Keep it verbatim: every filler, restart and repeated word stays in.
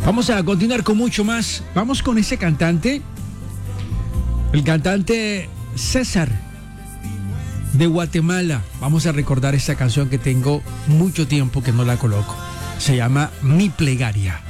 Vamos a continuar con mucho más. Vamos con ese cantante, el cantante César de Guatemala. Vamos a recordar esta canción que tengo mucho tiempo que no la coloco. Se llama Mi Plegaria.